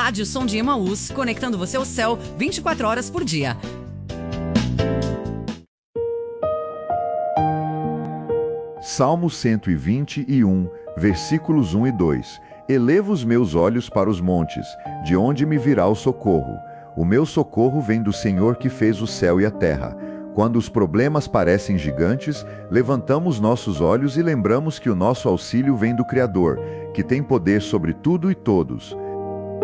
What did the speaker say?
Rádio Som de Emaús, conectando você ao céu 24 horas por dia. Salmo 121, versículos 1 e 2. Elevo os meus olhos para os montes, de onde me virá o socorro. O meu socorro vem do Senhor que fez o céu e a terra. Quando os problemas parecem gigantes, levantamos nossos olhos e lembramos que o nosso auxílio vem do Criador, que tem poder sobre tudo e todos.